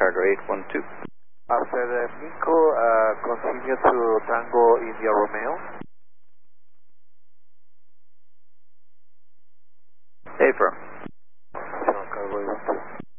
Cargo 812. After Nico, continue to Tango India Romeo. Affirm. Cargo 812.